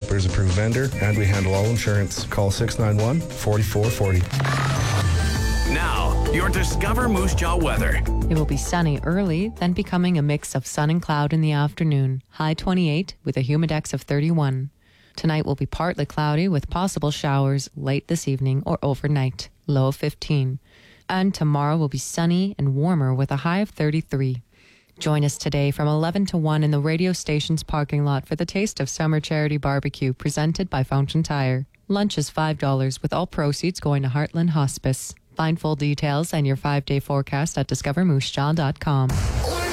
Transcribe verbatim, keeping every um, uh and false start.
Developers Approved Vendor, and we handle all insurance. Call six nine one, four four four zero. Now, your Discover Moose Jaw weather. It will be sunny early, then becoming a mix of sun and cloud in the afternoon. High twenty-eight with a humidex of thirty-one. Tonight will be partly cloudy with possible showers late this evening or overnight. Low of fifteen. And tomorrow will be sunny and warmer with a high of thirty-three. Join us today from eleven to one in the radio station's parking lot for the Taste of Summer Charity Barbecue presented by Fountain Tire. Lunch is five dollars with all proceeds going to Heartland Hospice. Find full details and your five-day forecast at discover moose jaw dot com.